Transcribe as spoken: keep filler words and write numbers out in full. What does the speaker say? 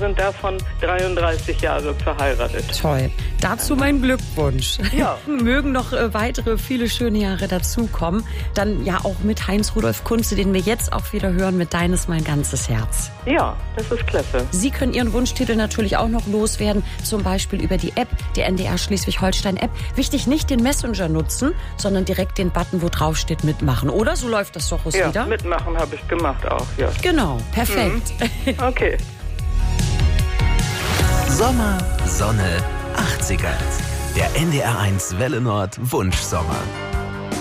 sind davon dreiunddreißig Jahre verheiratet. Toll. Dazu mein Glückwunsch. Ja. Mögen noch äh, weitere viele schöne Jahre dazukommen. Dann ja auch mit Heinz-Rudolf Kunze, den wir jetzt auch wieder hören mit Dein ist mein ganzes Herz. Ja, das ist klasse. Sie können Ihren Wunschtitel natürlich auch noch loswerden, zum Beispiel über die App, die N D R Schleswig-Holstein-App. Wichtig, nicht den Messenger nutzen, sondern direkt den Button, wo drauf steht, mitmachen. Oder? So läuft das doch Ja, wieder. mitmachen habe ich gemacht auch, ja. Genau, perfekt. Mhm. Okay. Sommer, Sonne, achtziger. Der N D R eins Welle Nord Wunschsommer.